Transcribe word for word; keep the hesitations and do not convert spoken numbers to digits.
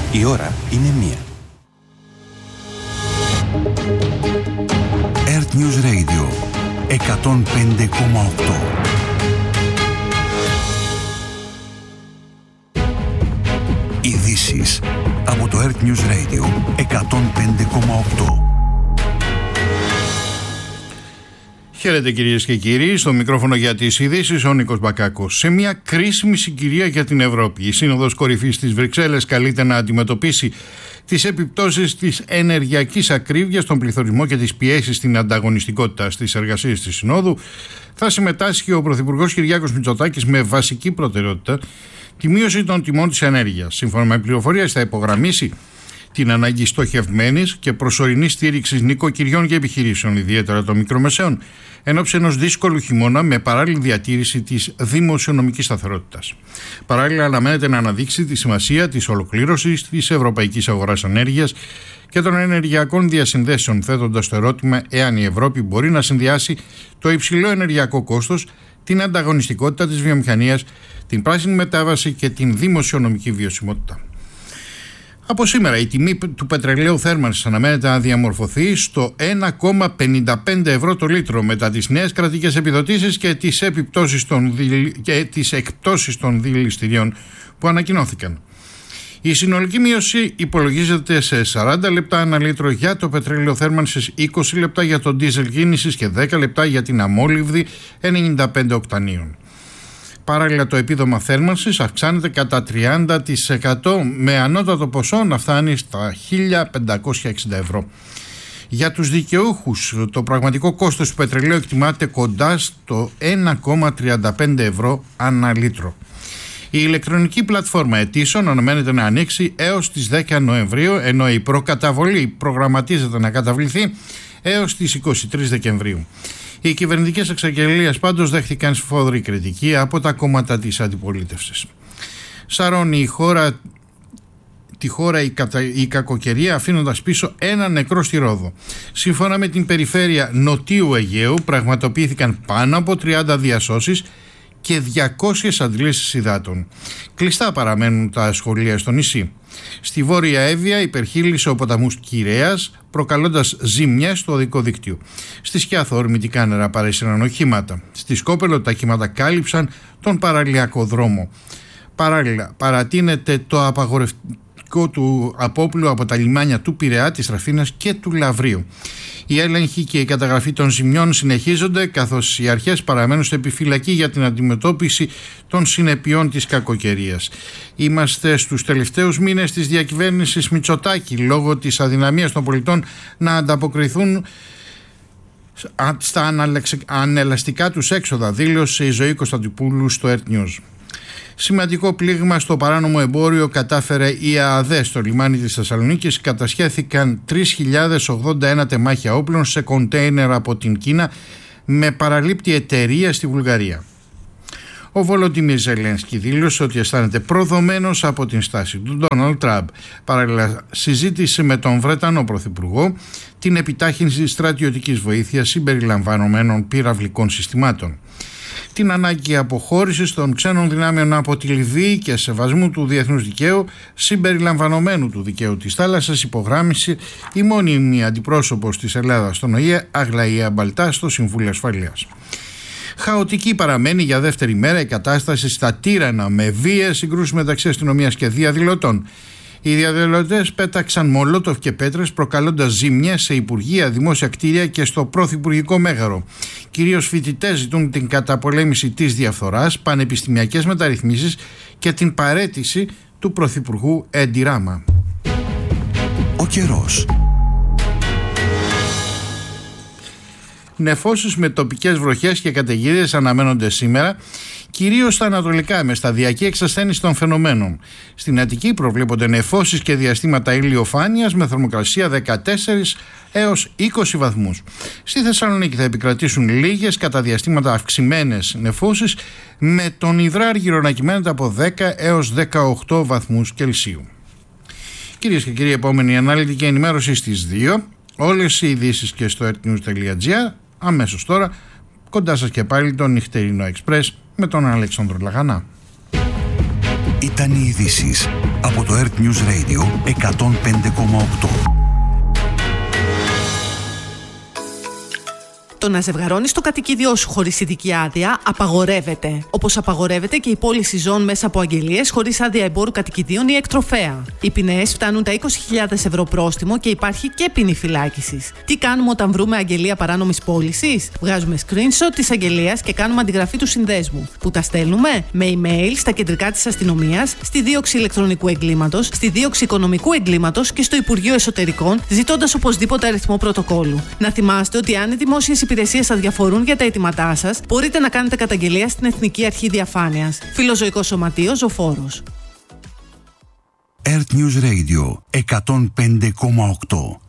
Η ώρα είναι μία. Earth News Radio εκατόν πέντε κόμμα οκτώ. Ειδήσεις από το Earth News Radio εκατόν πέντε κόμμα οκτώ. Χαίρετε κυρίες και κύριοι, στο μικρόφωνο για τις ειδήσεις ο Νίκος Μπακάκος. Σε μια κρίσιμη συγκυρία για την Ευρώπη, η Σύνοδος Κορυφής στις Βρυξέλλες καλείται να αντιμετωπίσει τις επιπτώσεις της ενεργειακής ακρίβειας, τον πληθωρισμό και τις πιέσεις στην ανταγωνιστικότητα στις εργασίες της Συνόδου. Θα συμμετάσχει ο Πρωθυπουργός Κυριάκος Μητσοτάκης με βασική προτεραιότητα τη μείωση των τιμών της ενέργειας. Σύμφωνα με πληροφορίες, θα υπογραμμίσει την ανάγκη στοχευμένης και προσωρινής στήριξης νοικοκυριών και επιχειρήσεων, ιδιαίτερα των μικρομεσαίων, ενόψει ενός δύσκολου χειμώνα με παράλληλη διατήρηση της δημοσιονομικής σταθερότητας. Παράλληλα, αναμένεται να αναδείξει τη σημασία της ολοκλήρωσης της ευρωπαϊκής αγοράς ενέργειας και των ενεργειακών διασυνδέσεων, θέτοντας το ερώτημα εάν η Ευρώπη μπορεί να συνδυάσει το υψηλό ενεργειακό κόστος, την ανταγωνιστικότητα της βιομηχανίας, την πράσινη μετάβαση και την δημοσιονομική βιωσιμότητα. Από σήμερα η τιμή του πετρελαίου θέρμανσης αναμένεται να διαμορφωθεί στο ένα κόμμα πενήντα πέντε ευρώ το λίτρο μετά τις νέες κρατικές επιδοτήσεις και τις, επιπτώσεις των δι... και τις εκπτώσεις των δηληστηρίων που ανακοινώθηκαν. Η συνολική μείωση υπολογίζεται σε σαράντα λεπτά ανά λίτρο για το πετρέλαιο θέρμανσης, είκοσι λεπτά για το ντίζελ κίνησης και δέκα λεπτά για την αμόλυβδη ενενήντα πέντε οκτανίων. Παράλληλα, το επίδομα θέρμανσης αυξάνεται κατά τριάντα τοις εκατό με ανώτατο ποσό να φτάνει στα χίλια πεντακόσια εξήντα ευρώ. Για τους δικαιούχους, το πραγματικό κόστος του πετρελαίου εκτιμάται κοντά στο ένα κόμμα τριάντα πέντε ευρώ ανά λίτρο. Η ηλεκτρονική πλατφόρμα αιτήσεων αναμένεται να ανοίξει έως τις δέκα Νοεμβρίου, ενώ η προκαταβολή προγραμματίζεται να καταβληθεί έως τις είκοσι τρεις Δεκεμβρίου. Οι κυβερνητικές εξαγγελίες πάντως δέχτηκαν σφόδρη κριτική από τα κόμματα της αντιπολίτευσης. Σαρώνει η χώρα, τη χώρα η, κατα, η κακοκαιρία, αφήνοντας πίσω ένα νεκρό στη Ρόδο. Σύμφωνα με την περιφέρεια Νοτίου Αιγαίου πραγματοποιήθηκαν πάνω από τριάντα διασώσεις και διακόσιες αντλήσεις υδάτων. Κλειστά παραμένουν τα σχολεία στο νησί. Στη Βόρεια Εύβοια υπερχείλησε ο ποταμός Κυρέας, προκαλώντας ζημιές στο οδικό δίκτυο. Στη Σκιάθο ορμητικά νερά παρέσυραν οχήματα. Στη Σκόπελο τα κύματα κάλυψαν τον παραλιακό δρόμο. Παράλληλα, παρατείνεται το απαγορευτικό του απόπλου από τα λιμάνια του Πειραιά, της Ραφίνας και του Λαβρίου. Η έλεγχη και η καταγραφή των ζημιών συνεχίζονται, καθώς οι αρχές παραμένουν σε επιφυλακή για την αντιμετώπιση των συνεπειών της κακοκαιρίας. Είμαστε στους τελευταίους μήνες της διακυβέρνησης Μητσοτάκη, λόγω της αδυναμίας των πολιτών να ανταποκριθούν στα ανελαστικά τους έξοδα, δήλωσε η Ζωή Κωνσταντοπούλου στο Earth News. Σημαντικό πλήγμα στο παράνομο εμπόριο κατάφερε η ΑΑΔΕ στο λιμάνι της Θεσσαλονίκης. Κατασχέθηκαν τρεις χιλιάδες ογδόντα ένα τεμάχια όπλων σε κοντέινερ από την Κίνα με παραλήπτη εταιρεία στη Βουλγαρία. Ο Βολοντίμιρ Ζελένσκι δήλωσε ότι αισθάνεται προδομένος από την στάση του Ντόναλντ Τραμπ. Παράλληλα, συζήτησε με τον Βρετανό Πρωθυπουργό την επιτάχυνση στρατιωτικής βοήθειας συμπεριλαμβανομένων πυραυλικών συστημάτων, την ανάγκη αποχώρησης των ξένων δυνάμεων από τη Λιβύη και σεβασμού του διεθνούς δικαίου συμπεριλαμβανομένου του δικαίου της θάλασσας, υπογράμμισε η μόνιμη αντιπρόσωπος της Ελλάδας στον ΟΗΕ, Αγλαία Μπαλτά, στο Συμβούλιο Ασφαλείας. Χαοτική παραμένει για δεύτερη μέρα η κατάσταση στα Τύρανα, με βίες συγκρούσεις μεταξύ αστυνομίας και διαδηλωτών. Οι διαδηλωτές πέταξαν μολότοφ και πέτρες, προκαλώντας ζημιές σε υπουργεία, δημόσια κτίρια και στο πρωθυπουργικό μέγαρο. Κυρίως φοιτητές ζητούν την καταπολέμηση της διαφθοράς, πανεπιστημιακές μεταρρυθμίσεις και την παραίτηση του πρωθυπουργού Έντι Ράμα. Ο καιρός. Νεφώσεις με τοπικές βροχές και καταιγίδες αναμένονται σήμερα, κυρίως στα ανατολικά, με σταδιακή εξασθένιση των φαινομένων. Στην Αττική προβλέπονται νεφώσεις και διαστήματα ηλιοφάνειας με θερμοκρασία δεκατέσσερα έως είκοσι βαθμούς. Στη Θεσσαλονίκη θα επικρατήσουν λίγες κατά διαστήματα αυξημένες νεφώσεις, με τον υδράργυρο να κυμαίνεται από δέκα έως δεκαοκτώ βαθμούς Κελσίου. Κυρίες και κύριοι, επόμενη αναλυτική ενημέρωση στις δύο. Όλες οι ειδήσεις και στο earthnews τελεία gr. Αμέσως τώρα, κοντά σας και πάλι το νυχτερινό Express με τον Αλέξανδρο Λαγανά. Ήταν οι ειδήσεις από το Earth News Radio εκατόν πέντε κόμμα οκτώ. Το να ζευγαρώνεις το κατοικίδιό σου χωρίς ειδική άδεια απαγορεύεται. Όπως απαγορεύεται και η πώληση ζώων μέσα από αγγελίες χωρίς άδεια εμπόρου κατοικιδίων ή εκτροφέα. Οι ποινές φτάνουν τα είκοσι χιλιάδες ευρώ πρόστιμο και υπάρχει και ποινή φυλάκισης. Τι κάνουμε όταν βρούμε αγγελία παράνομης πώλησης? Βγάζουμε screenshot της αγγελίας και κάνουμε αντιγραφή του συνδέσμου. Που τα στέλνουμε με email στα κεντρικά της αστυνομίας, στη δίωξη ηλεκτρονικού εγκλήματος, στη δίωξη οικονομικού εγκλήματος και στο Υπουργείο Εσωτερικών, ζητώντας οπωσδήποτε αριθμό πρωτοκόλλου. Να θυμάστε ότι αν οι δημόσιες υπηρεσίες σας διαφορούν για τα αιτήματά σας, μπορείτε να κάνετε καταγγελία στην Εθνική Αρχή Διαφάνειας. Φιλοζωικό Σωματείο Ζωφόρος. Earth News Radio εκατόν πέντε κόμμα οκτώ.